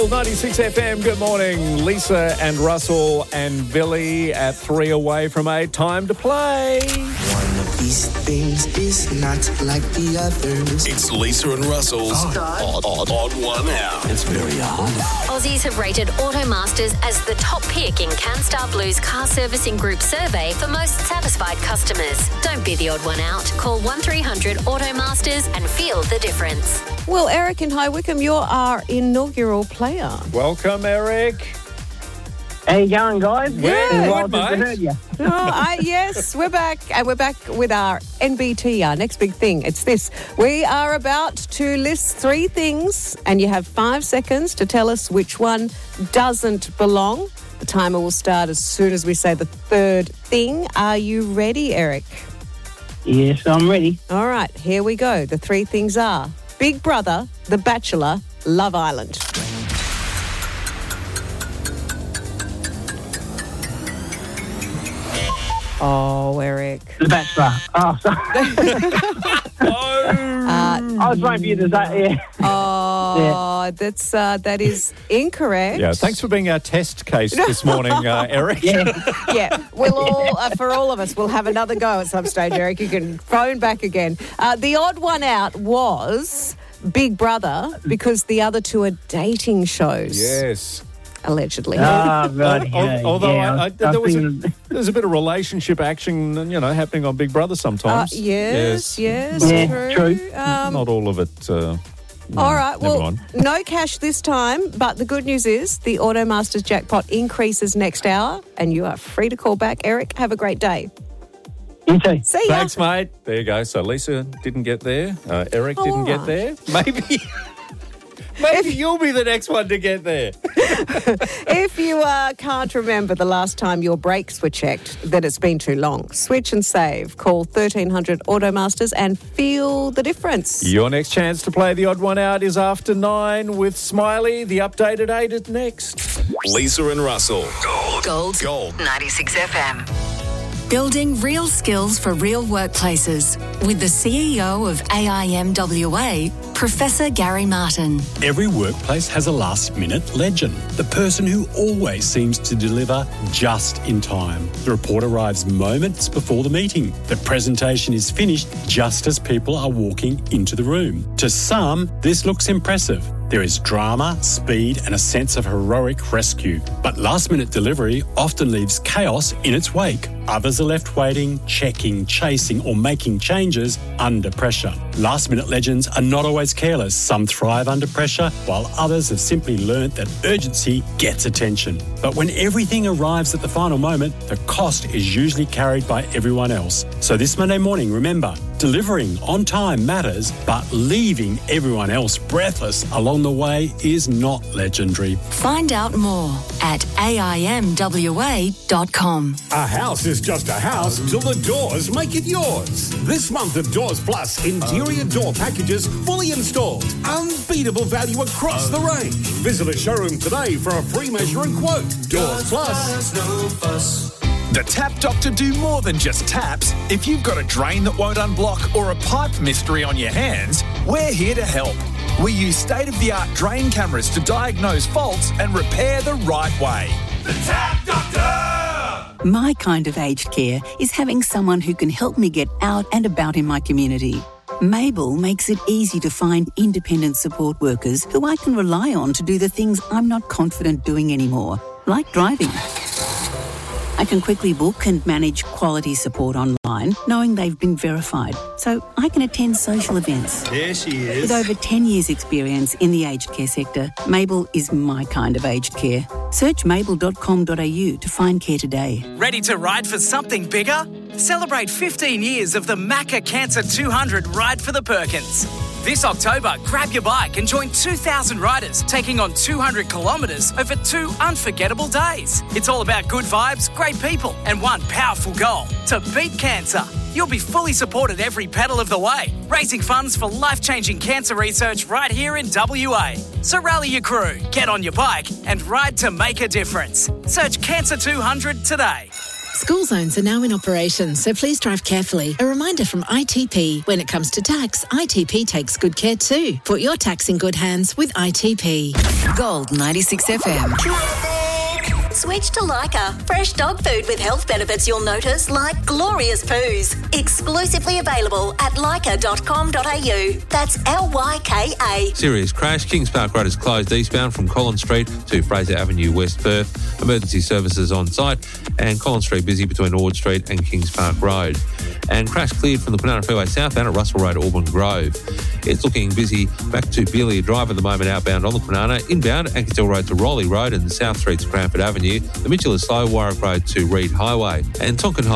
96 FM, good morning. Lisa and Russell and Billy at 3 away from 8. Time to play. One of these things is not like the others. It's Lisa and Russell's Odd 1 Out. It's very odd. Aussies have rated Automasters as the top pick in CanStar Blue's car servicing group survey for most satisfied customers. Don't be the odd one out. Call 1300 Automasters and feel the difference. Well, Eric in High Wycombe, you're our inaugural player. Welcome, Eric. How you going, guys? We're good, mate. Heard you. Yes, we're back. And we're back with our NBT, our next big thing. It's this. We are about to list 3 things, and you have 5 seconds to tell us which one doesn't belong. The timer will start as soon as we say the 3rd thing. Are you ready, Eric? Yes, I'm ready. All right, here we go. The 3 things are Big Brother, The Bachelor, Love Island. Oh, Eric. The Bachelor. Oh, sorry. I was waiting for you to say, yeah. Oh, that is incorrect. Yeah, thanks for being our test case this morning, Eric. Yeah, we'll all, for all of us, we'll have another go at some stage, Eric. You can phone back again. The odd one out was Big Brother because the other 2 are dating shows. Yes. Allegedly. Right. Although there's a bit of relationship action, happening on Big Brother sometimes. Yes, Yeah, true. Not all of it. All right, well, mind. no cash this time, but the good news is the Automasters jackpot increases next hour, and you are free to call back. Eric, have a great day. You too. See ya. Thanks, mate. There you go. So Lisa didn't get there. Eric didn't get there. Maybe you'll be the next one to get there. If you can't remember the last time your brakes were checked, then it's been too long. Switch and save. Call 1300 Automasters and feel the difference. Your next chance to play the odd one out is after 9 with Smiley. The updated 8 is next. Lisa and Russell. Gold. 96 FM. Building real skills for real workplaces with the CEO of AIMWA, Professor Gary Martin. Every workplace has a last-minute legend, the person who always seems to deliver just in time. The report arrives moments before the meeting. The presentation is finished just as people are walking into the room. To some, this looks impressive. There is drama, speed, and a sense of heroic rescue. But last-minute delivery often leaves chaos in its wake. Others are left waiting, checking, chasing, or making changes under pressure. Last-minute legends are not always careless. Some thrive under pressure, while others have simply learnt that urgency gets attention. But when everything arrives at the final moment, the cost is usually carried by everyone else. So this Monday morning, remember, delivering on time matters, but leaving everyone else breathless along the way is not legendary. Find out more at AIMWA.com. A house is just a house till the doors make it yours. This month of Doors Plus, interior door packages fully installed. Unbeatable value across the range. Visit a showroom today for a free measure and quote. Doors Plus. The Tap Doctor do more than just taps. If you've got a drain that won't unblock or a pipe mystery on your hands, we're here to help. We use state-of-the-art drain cameras to diagnose faults and repair the right way. The Tap Doctor! My kind of aged care is having someone who can help me get out and about in my community. Mabel makes it easy to find independent support workers who I can rely on to do the things I'm not confident doing anymore, like driving. I can quickly book and manage quality support online, knowing they've been verified, so I can attend social events. There she is. With over 10 years' experience in the aged care sector, Mabel is my kind of aged care. Search mabel.com.au to find care today. Ready to ride for something bigger? Celebrate 15 years of the Macca Cancer 200 Ride for the Perkins. This October, grab your bike and join 2,000 riders taking on 200 kilometres over 2 unforgettable days. It's all about good vibes, great people, and one powerful goal: to beat cancer. You'll be fully supported every pedal of the way, raising funds for life-changing cancer research right here in WA. So rally your crew, get on your bike, and ride to make a difference. Search Cancer 200 today. School zones are now in operation, so please drive carefully. A reminder from ITP. When it comes to tax, ITP takes good care too. Put your tax in good hands with ITP. Gold 96 FM. Switch to Lyca. Fresh dog food with health benefits you'll notice, like glorious poos. Exclusively available at lyca.com.au. That's LYKA. Serious crash. Kings Park Road is closed eastbound from Collins Street to Fraser Avenue, West Perth. Emergency services on site. And Collins Street busy between Ord Street and Kings Park Road. And crash cleared from the Penana Fairway southbound at Russell Road, Auburn Grove. It's looking busy back to Beelia Drive at the moment, outbound on the Penana. Inbound, Ankersdale Road to Rowley Road and South Street to Cranford Avenue. The Mitchell is slow, Warwick Road to Reed Highway. And Tonkin